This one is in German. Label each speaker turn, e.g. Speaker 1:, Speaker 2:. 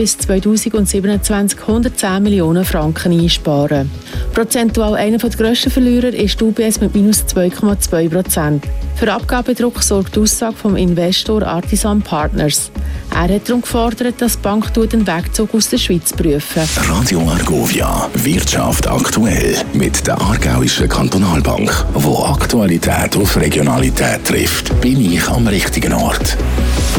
Speaker 1: bis 2027 110 Millionen Franken einsparen. Prozentual einer der grössten Verlierer ist die UBS mit minus 2,2%. Für Abgabedruck sorgt die Aussage vom Investor Artisan Partners. Er hat darum gefordert, dass die Bank den Wegzug aus der Schweiz prüfen.
Speaker 2: Radio Argovia, Wirtschaft aktuell mit der Aargauischen Kantonalbank, wo Aktualität auf Regionalität trifft. Bin ich am richtigen Ort?